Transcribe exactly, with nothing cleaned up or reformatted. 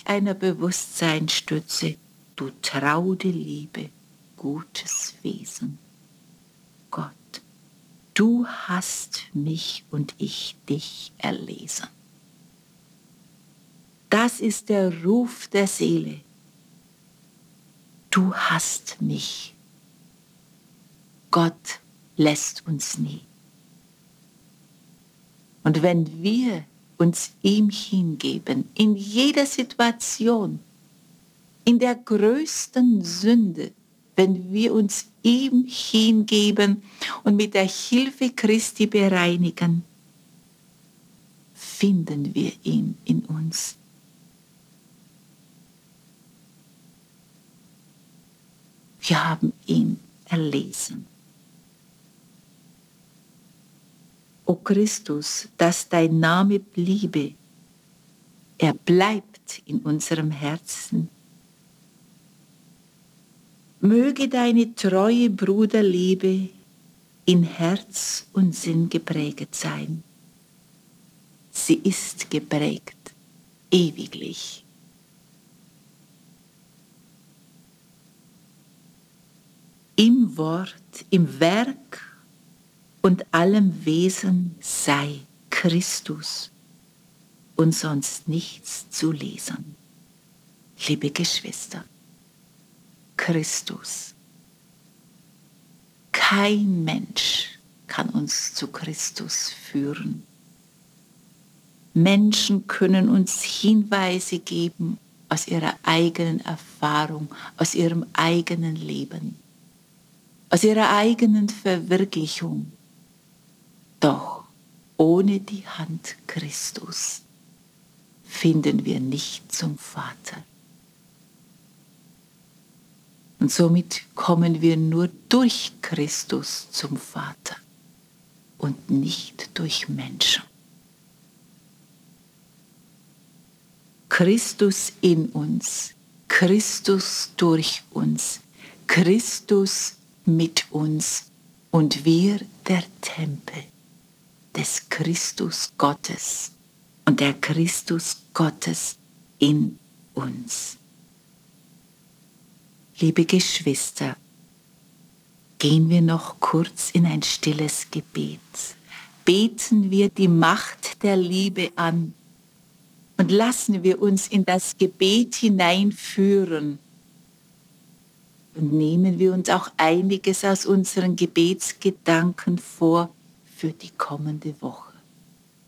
einer Bewusstseinsstütze, du traude Liebe, gutes Wesen. Gott, du hast mich und ich dich erlesen. Das ist der Ruf der Seele. Du hast mich. Gott lässt uns nie. Und wenn wir uns ihm hingeben, in jeder Situation, in der größten Sünde, wenn wir uns ihm hingeben und mit der Hilfe Christi bereinigen, finden wir ihn in uns. Wir haben ihn erlesen. O Christus, dass dein Name bliebe, er bleibt in unserem Herzen. Möge deine treue Bruderliebe in Herz und Sinn geprägt sein. Sie ist geprägt, ewiglich. Im Wort, im Werk und allem Wesen sei Christus und sonst nichts zu lesen. Liebe Geschwister, Christus. Kein Mensch kann uns zu Christus führen. Menschen können uns Hinweise geben aus ihrer eigenen Erfahrung, aus ihrem eigenen Leben, aus ihrer eigenen Verwirklichung. Doch ohne die Hand Christus finden wir nicht zum Vater. Und somit kommen wir nur durch Christus zum Vater und nicht durch Menschen. Christus in uns, Christus durch uns, Christus mit uns und wir der Tempel des Christus Gottes und der Christus Gottes in uns. Liebe Geschwister, gehen wir noch kurz in ein stilles Gebet. Beten wir die Macht der Liebe an und lassen wir uns in das Gebet hineinführen. Und nehmen wir uns auch einiges aus unseren Gebetsgedanken vor für die kommende Woche.